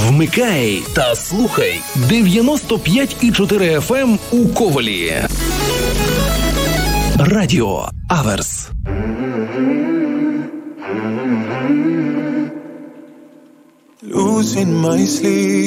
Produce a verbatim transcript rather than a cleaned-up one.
Вмикай та слухай дев'яносто п'ять і чотири еф ем у Ковелі. Радіо Аверс. Losing my sleep.